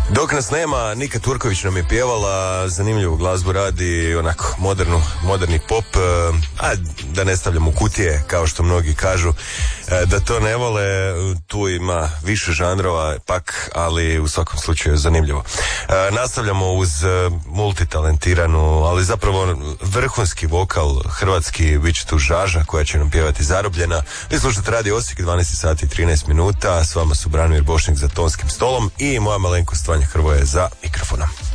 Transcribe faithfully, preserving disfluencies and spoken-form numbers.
Dok nas nema, Nika Turković nam je pjevala, zanimljivu glazbu radi, onako modernu, moderni pop, a da ne stavljam u kutije, kao što mnogi kažu, da to ne vole, tu ima više žanrova, pak, ali u svakom slučaju zanimljivo. Nastavljamo uz multitalentiranu, ali zapravo vrhunski vokal hrvatski, bit će tu Žaža koja će nam pjevati Zarobljena. Vi slušate Radio Osijek, dvanaest sati i trinaest minuta, s vama su Branimir Bošnjak za tonskim stolom i moja malenkost Vanja Hrvoje za mikrofonom.